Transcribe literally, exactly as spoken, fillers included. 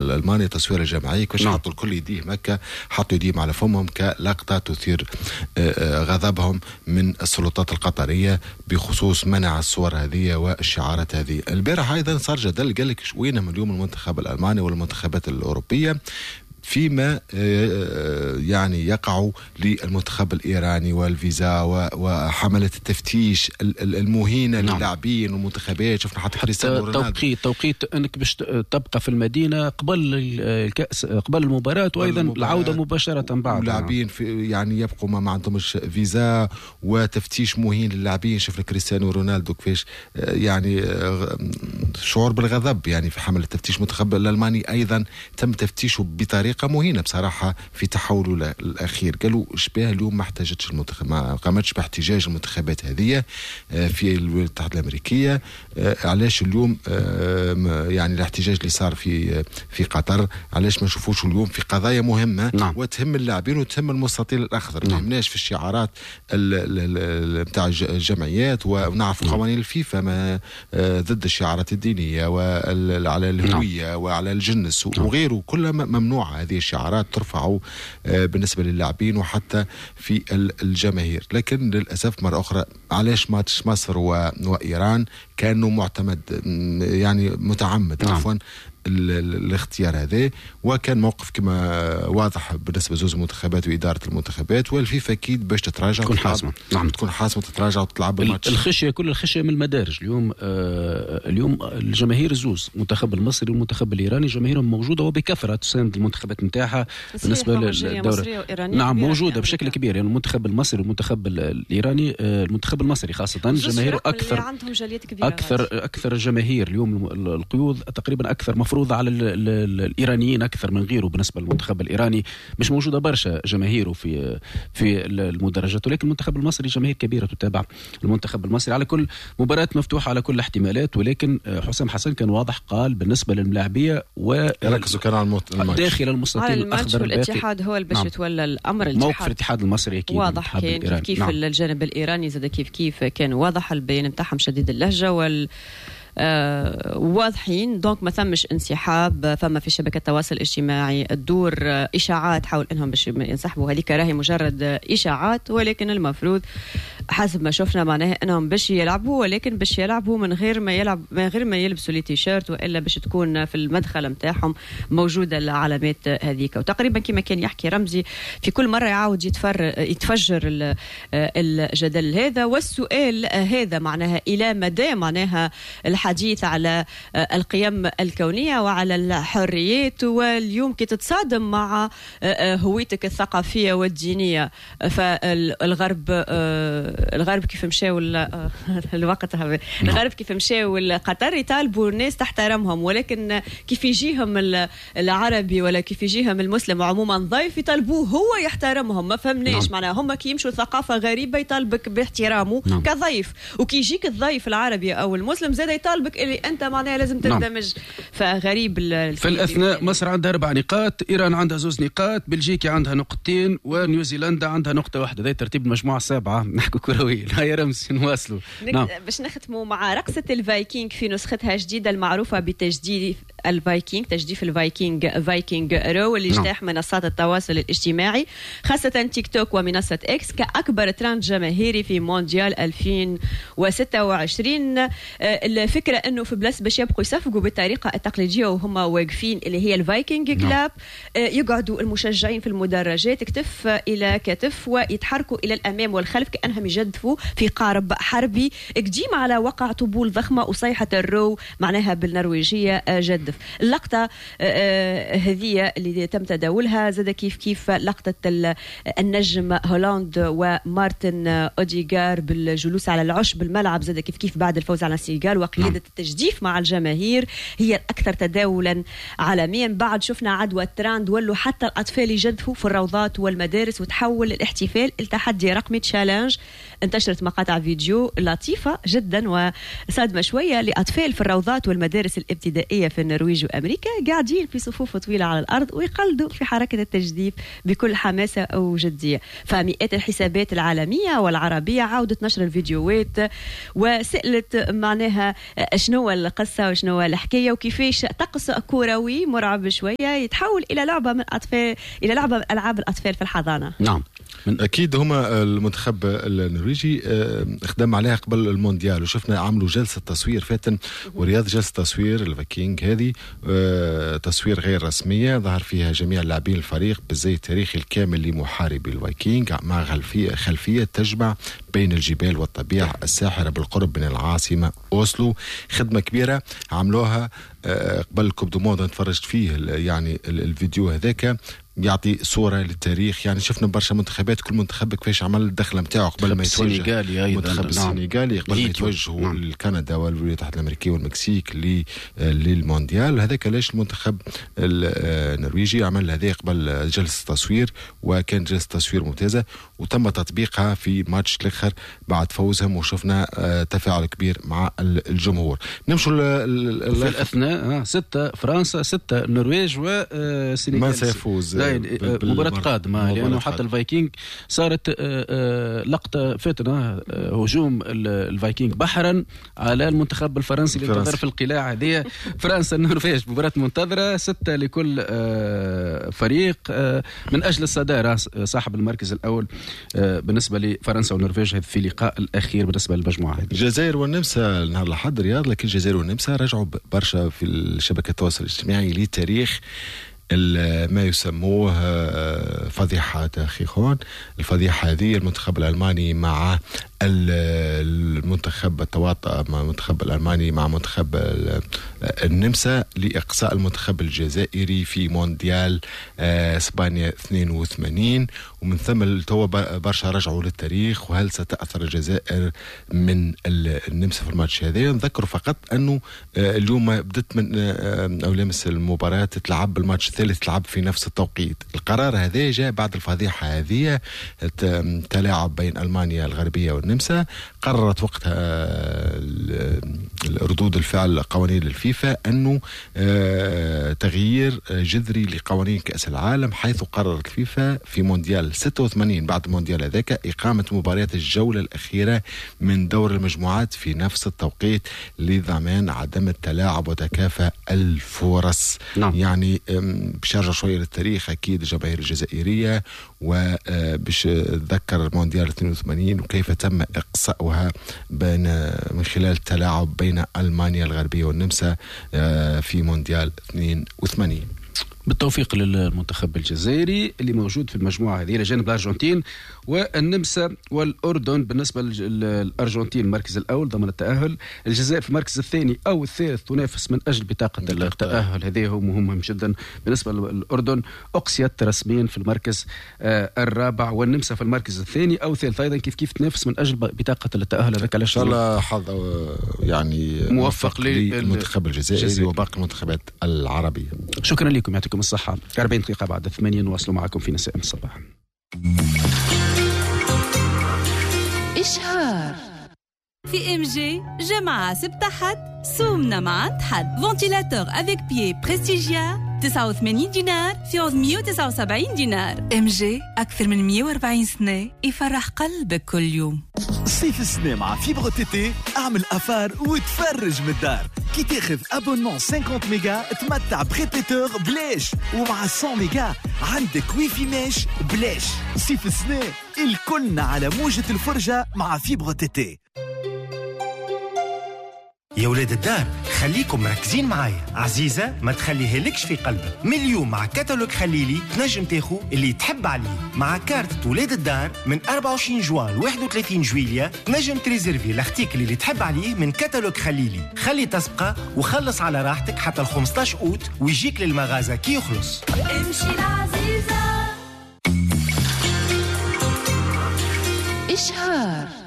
الألماني تصوير الجماعي كيفاش حطوا الكل يديه مكة، حطوا يديهم على فمهم كلقطة تثير غضبهم من السلطات القطرية بخصوص منع الصور هذه والشعارات هذه. البارح أيضا صار جدل قال لك وينهم اليوم المنتخب الألماني والمنتخبات الأوروبية فيما يعني يقع للمنتخب الإيراني والفيزا وحملة التفتيش المهينة نعم. للاعبين والمنتخبات. شفنا حتى كريستيانو رونالدو توقيت توقيت أنك باش تبقى في المدينة قبل الكأس قبل المباراة وأيضا العودة مباشرة بعد. اللاعبين في يعني يبقوا ما, ما عندهمش فيزا وتفتيش مهين للاعبين. شفنا كريستيانو رونالدو كيفاش يعني شعور بالغضب يعني في حملة التفتيش. المنتخب الألماني أيضا تم تفتيشه بطريقة مهينة بصراحة في تحوله الأخير. قالوا شبيه اليوم ما احتاجتش المنتخب، ما قامتش باحتجاج المنتخبات هذه في الولايات المتحدة الأمريكية. علاش اليوم يعني الاحتجاج اللي صار في في قطر علاش ما نشوفوش اليوم في قضايا مهمة نعم. وتهم اللاعبين وتهم المستطيل الأخضر. ما يهمناش في الشعارات بتاع الجمعيات ونعرف نعم. قوانين الفيفا ما ضد الشعارات الدينية وعلى الهوية نعم. وعلى الجنس وغيره كلها ممنوعة هذه الشعارات ترفعوا بالنسبة للاعبين وحتى في الجماهير. لكن للأسف مرة أخرى علاش ماتش مصر وإيران كانوا معتمد يعني متعمد نعم. عفوا الاختيار هذا، وكان موقف كما واضح بالنسبه لزوز المنتخبات واداره المنتخبات والفيفا اكيد باش تتراجع تكون حاسمه. نعم تكون حاسمه تتراجع وتلعب الماتش. الخشيه كل الخشيه من المدارج اليوم. آه اليوم الجماهير الزوز المنتخب المصري والمنتخب الايراني جماهيرهم موجوده وبكثره تساند المنتخبات نتاعها بالنسبه للدوره. نعم موجوده بشكل كبير يعني المنتخب المصري والمنتخب الايراني. آه المنتخب المصري خاصه جماهيره اكثر عندهم جاليات كبيره اكثر اكثر جماهير اليوم. القيود تقريبا اكثر مفروض على ال ال ال الإيرانيين أكثر من غيره. بالنسبة للمنتخب الإيراني مش موجودة برشا جماهيره في في المدرجات، ولكن المنتخب المصري جماهير كبيرة تتابع المنتخب المصري. على كل مباراة مفتوحة على كل الاحتمالات، ولكن حسام حسن كان واضح قال بالنسبة للملاعبية وركزوا كان على الماتش داخل المستطيل الأخضر. والاتحاد هو اللي باش يتولى الأمر. موقف الاتحاد المصري أكيد واضح كان كيف, كيف نعم. الجانب الإيراني زاد كيف كيف كان واضح البيان نتاعهم شديد اللهجة وال آه واضحين. دونك ما ثمش انسحاب. فما في شبكة التواصل الاجتماعي الدور آه إشاعات حول أنهم باش ينسحبوا. هذيك راهي مجرد آه إشاعات، ولكن المفروض حسب ما شفنا معناه أنهم باش يلعبوا، ولكن باش يلعبوا من غير ما يلعب من غير ما يلبسوا لي تيشيرت، وإلا باش تكون في المدخل متاعهم موجودة العلامات هذيك. وتقريبا كما كان يحكي رمزي في كل مرة يعاود يتفر يتفجر الجدل هذا والسؤال هذا معناها إلى مدى معناها الحديث على القيم الكونية وعلى الحريات، واليوم كي تتصادم مع هويتك الثقافية والدينية. فالغرب الغرب كيف مشاو الوقت الغرب كيف مشاو القطر يطالبوا الناس تحترمهم، ولكن كيف يجيهم العربي ولا كيف يجيهم المسلم عموما ضيف يطالبوه هو يحترمهم. ما فهمناش معناها هم كي يمشوا ثقافة غريبة يطالبك باحترامه نعم. كضيف، وكي يجيك الضيف العربي أو المسلم زاد يطالبك اللي أنت معناها لازم تندمج نعم. فغريب. في الأثناء مصر عندها أربع نقاط، إيران عندها زوز نقاط، بلجيكا عندها نقطتين، ونيوزيلندا عندها نقطة واحدة. ذي ترتيب المجموعة السابعة. نحكوا كروية. هيا رمز نواصلوا نعم. باش نختموا مع رقصة الفايكينج في نسختها الجديدة المعروفة بتجديد الفايكينج تجديف الفايكينج فايكينج رو اللي اجتاح منصات التواصل الاجتماعي خاصة تيك توك ومنصة اكس كأكبر ترند جماهيري في مونديال ألفين وستة وعشرين. الفكرة انه في بلاس باش يبقوا يصفقوا بالطريقة التقليدية وهم واقفين اللي هي الفايكينج كلاب يقعدوا المشجعين في المدرجات كتف الى كتف ويتحركوا الى الامام والخلف كأنهم يجدفوا في قارب حربي قديم على وقع طبول ضخمة وصيحة الرو معناها بالنرويجية جدف. اللقطة هذه اللي تم تداولها زاد كيف كيف لقطة النجم هولاند ومارتن أوديغار بالجلوس على العشب بالملعب زاد كيف كيف بعد الفوز على السنغال وقيادة التجديف مع الجماهير هي الأكثر تداولا عالميا. بعد شفنا عدوى التراند ولوا حتى الأطفال يجدفوا في الروضات والمدارس وتحول الاحتفال التحدي رقمي تشالنج انتشرت مقاطع فيديو لطيفة جدا وصادمة شوية لأطفال في الروضات والمدارس الابتدائية في النرويج وأمريكا قاعدين في صفوف طويلة على الأرض ويقلدوا في حركة التجديف بكل حماسة أو جدية. فمئات الحسابات العالمية والعربية عودت نشر الفيديوهات وسألت معناها شنو القصة وشنو الحكاية وكيفاش طقس كروي مرعب شوية يتحول إلى لعبة من أطفال إلى لعبة من ألعاب الأطفال في الحضانة. نعم أكيد هما المنتخب النرويجي خدم عليها قبل المونديال وشفنا عملوا جلسة تصوير فاتن ورياض جلسة تصوير الفايكينج هذه تصوير غير رسمية ظهر فيها جميع لاعبين الفريق بالزي التاريخي الكامل لمحاربي الفايكينج مع خلفية, خلفية تجمع بين الجبال والطبيعة الساحرة بالقرب من العاصمة أوسلو. خدمة كبيرة عملوها قبل الكوب دو موند تفرجت فيه يعني الفيديو هذاك يعطي صورة للتاريخ. يعني شفنا برشا منتخبات كل منتخب كيفاش عمل الدخلة متاعه قبل ما يتوجه السنغالي المنتخب السنغالي قبل ما يتوجهوا نعم. لكندا والولايات المتحدة الأمريكية والمكسيك للمونديال. هذاك ليش المنتخب النرويجي عمل هذا قبل جلسة تصوير وكان جلسة تصوير ممتازة وتم تطبيقها في ماتش الأخر بعد فوزهم وشفنا تفاعل كبير مع الجمهور. نمشوا في الأثناء ستة فرنسا ستة النرويج والسنغال ما سيفوز مباراة قادمة لأنه حتى الفايكينج صارت لقطة فتنة هجوم الفايكينج بحرا على المنتخب الفرنسي اللي انتظر في القلاع هذه. فرنسا النرويج مباراة منتظرة ستة لكل فريق من أجل الصدارة صاحب المركز الأول بالنسبة لفرنسا والنرويج في اللقاء الأخير بالنسبة للمجموعة. الجزائر والنمسا نهار الأحد رياض لكن الجزائر والنمسا رجعوا برشا في شبكة التواصل الاجتماعي لتاريخ ما يسموه فضيحة أخيخون. الفضيحة هذه المنتخب الألماني مع المنتخب التواطؤ مع المنتخب الألماني مع منتخب النمسا لإقصاء المنتخب الجزائري في مونديال إسبانيا اثنين وثمانين ومن ثم التو برشا رجعوا للتاريخ. وهل ستأثر الجزائر من النمسا في الماتش هذا؟ نذكر فقط أنه اليوم بدت من أو لمس المباراة تلعب بالماتش الثالث تلعب في نفس التوقيت. القرار هذا جاء بعد الفضيحة هذه تلاعب بين ألمانيا الغربية والنمسا. قررت وقتها ردود الفعل قوانين الفيفا أنه تغيير جذري لقوانين كأس العالم حيث قررت الفيفا في مونديال ستة وثمانين بعد المونديال هذاك إقامة مباريات الجولة الأخيرة من دور المجموعات في نفس التوقيت لضمان عدم التلاعب وتكافؤ الفرص. نعم. يعني باش نرجع شوية للتاريخ أكيد الجماهير الجزائرية وباش تذكر مونديال اثنين وثمانين وكيف تم إقصاؤها بين من خلال التلاعب بين ألمانيا الغربية والنمسا في مونديال اثنين وثمانين. بالتوفيق للمنتخب الجزائري اللي موجود في المجموعة هذه إلى جانب الأرجنتين والنمسا والأردن. بالنسبة للأرجنتين المركز الأول ضمن التأهل، الجزائر في المركز الثاني أو الثالث تنافس من أجل بطاقة التأهل. هذه هو مهم جدا. بالنسبة للأردن أقصيت رسميا في المركز الرابع والنمسا في المركز الثاني أو الثالث أيضا كيف كيف تنافس من أجل بطاقة التأهل. هذاك إن شاء الله حظ يعني موفق للمنتخب الجزائري وباقي المنتخبات العربية. شكرا لكم، يعطيكم الصحة. أربعين دقيقة بعد ثمانية نواصل معكم في نساء الصباح. إشهار في إم جي جمعة سبت حد سومنا مع حد فونتيلاتور افيك بيي بريستيجيا تسعة وثمانين دينار في مئة وتسعة وسبعين دينار. إم جي أكثر من مئة وأربعين سنة يفرح قلبك كل يوم. صيف السنة مع فيبر تي تي اعمل أفار وتفرج من الدار. كي تاخذ أبونمون خمسين ميجا تمتع بريبيتور بلاش ومع مية ميجا عندك ويفي ماش بلاش. صيف السنة الكلنا على موجة الفرجة مع فيبر تي تي. يا ولاد الدار خليكم مركزين معايا. عزيزة ما تخليها لكش في قلبك. من اليوم مع كتالوج خليلي تنجم تاخو اللي تحب عليه. مع كارت ولاد الدار من أربعة وعشرين جوان ل واحد وثلاثين جويلية تنجم تريزيرفي الارتيكل اللي تحب عليه من كتالوج خليلي. خلي تسبقة وخلص على راحتك حتى ال خمسطاش أوت ويجيك للمغازة كي يخلص. امشي العزيزة. إشهار